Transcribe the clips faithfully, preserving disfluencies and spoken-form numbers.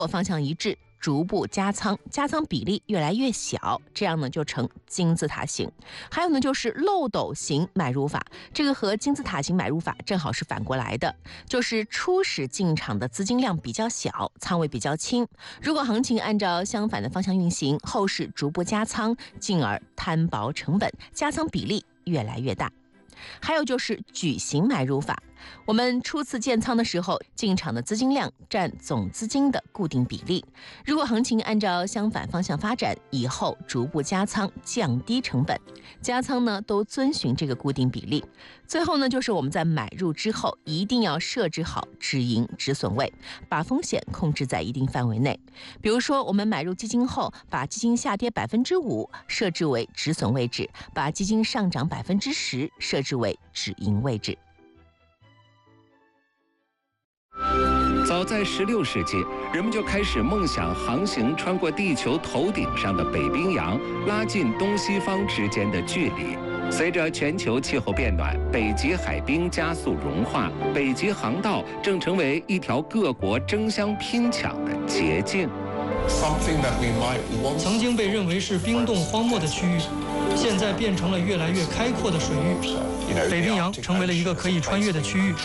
方向一致，逐步加仓，加仓比例越来越小，这样呢就成金字塔形。还有呢就是漏斗型买入法，这个和金字塔型买入法正好是反过来的，就是初始进场的资金量比较小，仓位比较轻。如果行情按照相反的方向运行，后市逐步加仓，进而摊薄成本，加仓比例越来越大。还有就是矩形买入法，我们初次建仓的时候，进场的资金量占总资金的固定比例。如果行情按照相反方向发展，以后逐步加仓，降低成本，加仓呢都遵循这个固定比例。最后呢，就是我们在买入之后，一定要设置好止盈止损位，把风险控制在一定范围内。比如说，我们买入基金后，把基金下跌百分之五设置为止损位置，把基金上涨百分之十设置为止盈位置。 早在十六世纪，人们就开始梦想航行穿过地球头顶上的北冰洋，拉近东西方之间的距离。随着全球气候变暖，北极海冰加速融化，北极航道正成为一条各国争相拼抢的捷径。 曾经被认为是冰冻荒漠的区域，现在变成了越来越开阔的水域。北冰洋成为了一个可以穿越的区域。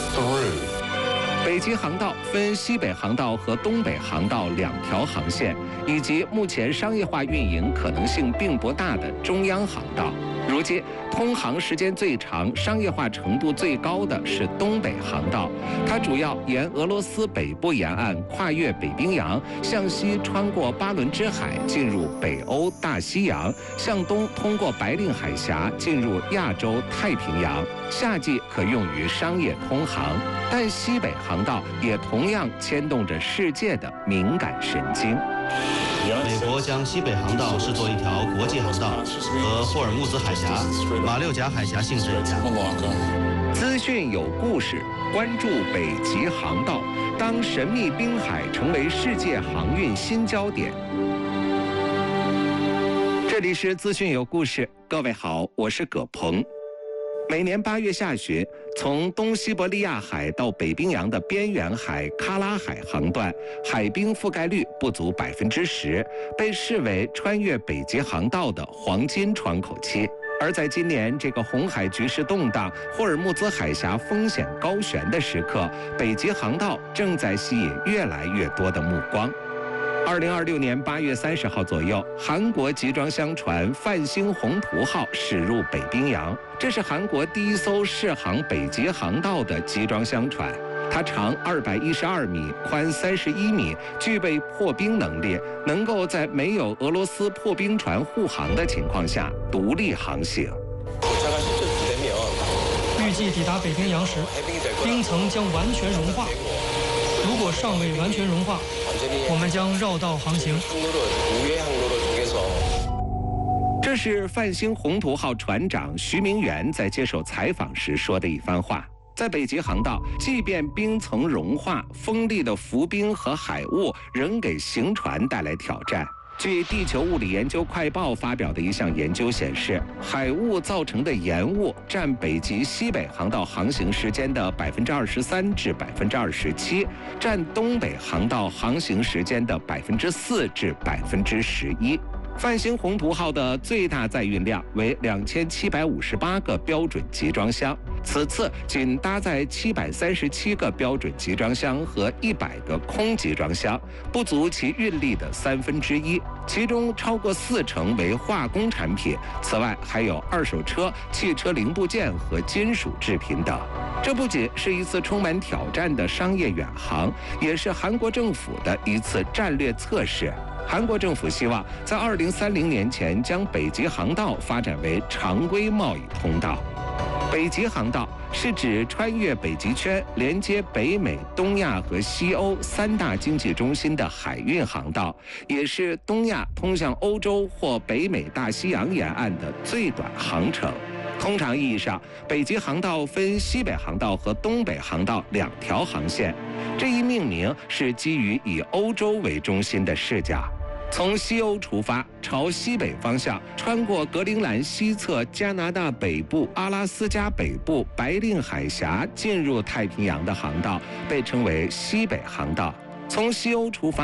北极航道分西北航道和东北航道两条航线，以及目前商业化运营可能性并不大的中央航道。如今，通航时间最长、商业化程度最高的是东北航道，它主要沿俄罗斯北部沿岸跨越北冰洋，向西穿过巴伦支海进入北欧大西洋，向东通过白令海峡进入亚洲太平洋，夏季可用于商业通航。但西北航道也同样牵动着世界的敏感神经。 美国将西北航道视作一条国际航道，和霍尔木兹海峡、马六甲海峡性质一样。 资讯有故事，关注北极航道，当神秘冰海成为世界航运新焦点。这里是资讯有故事，各位好，我是葛鹏。每年八月下旬，从东西伯利亚海到北冰洋的边缘海喀拉海航段，海冰覆盖率不足百分之十，被视为穿越北极航道的黄金窗口期。而在今年这个红海局势动荡、霍尔木兹海峡风险高悬的时刻，北极航道正在吸引越来越多的目光。二零二六年八月三十号左右，韩国集装箱船泛星宏图号驶入北冰洋，这是韩国第一艘试航北极航道的集装箱船。它长二百一十二米，宽三十一米，具备破冰能力，能够在没有俄罗斯破冰船护航的情况下独立航行。 预计抵达北冰洋时，冰层将完全融化。如果尚未完全融化，我们将绕道航行。 这是泛星宏图号船长徐明元在接受采访时说的一番话。在北极航道，即便冰层融化，锋利的浮冰和海雾仍给行船带来挑战。据地球物理研究快报发表的一项研究显示，海雾造成的延误占北极西北航道航行时间的百分之二十三至百分之二十七，占东北航道航行时间的百分之四至百分之十一。泛星宏图号的最大载运量为两千七百五十八个标准集装箱，此次仅搭载七百三十七个标准集装箱和一百个空集装箱，不足其运力的三分之一，其中超过四成为化工产品，此外还有二手车、汽车零部件和金属制品等。这不仅是一次充满挑战的商业远航，也是韩国政府的一次战略测试。韩国政府希望在二零三零年前将北极航道发展为常规贸易通道。北极航道是指穿越北极圈，连接北美、东亚和西欧三大经济中心的海运航道，也是东亚通向欧洲或北美大西洋沿岸的最短航程。通常意义上，北极航道分西北航道和东北航道两条航线，这一命名是基于以欧洲为中心的视角。从西欧出发，朝西北方向穿过格陵兰西侧、加拿大北部、阿拉斯加北部、白令海峡进入太平洋的航道被称为西北航道。从西欧出发